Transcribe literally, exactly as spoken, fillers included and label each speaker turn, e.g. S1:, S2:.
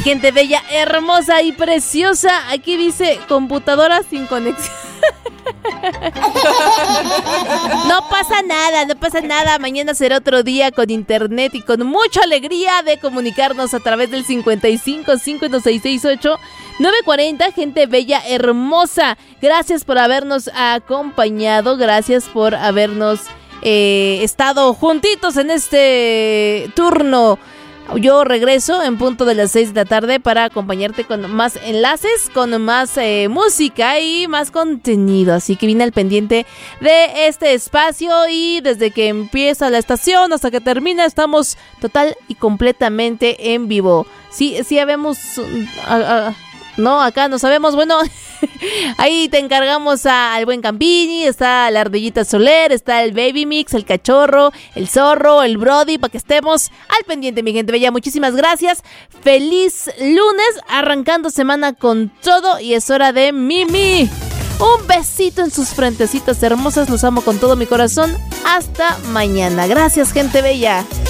S1: Gente bella, hermosa y preciosa. Aquí dice computadora sin conexión. No pasa nada, no pasa nada. Mañana será otro día con internet y con mucha alegría de comunicarnos a través del cincuenta y cinco, cincuenta y seis, sesenta y ocho, novecientos cuarenta. Gente bella, hermosa, gracias por habernos acompañado. Gracias por habernos eh, estado juntitos en este turno. Yo regreso en punto de las seis de la tarde para acompañarte con más enlaces, con más eh, música y más contenido. Así que vine al pendiente de este espacio y desde que empieza la estación hasta que termina estamos total y completamente en vivo. Sí, sí habemos... Uh, uh, uh, no, acá no sabemos, bueno... Ahí te encargamos a, al buen Campini, está la Ardillita Soler, está el Baby Mix, el Cachorro, el Zorro, el Brody, para que estemos al pendiente, mi gente bella. Muchísimas gracias. Feliz lunes, arrancando semana con todo y es hora de Mimi. Un besito en sus frentecitas hermosas, los amo con todo mi corazón. Hasta mañana. Gracias, gente bella.